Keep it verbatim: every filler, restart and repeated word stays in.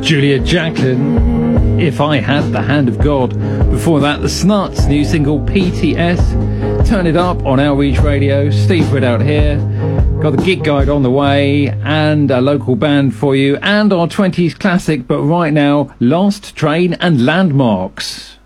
Julia Jacklin, If I Had the Hand of God. Before that, The Snuts, new single P T S. Turn it up on Outreach Radio. Steve Ridout here. Got the gig guide on the way and a local band for you and our twenties classic, but right now, Last Train and Landmarks.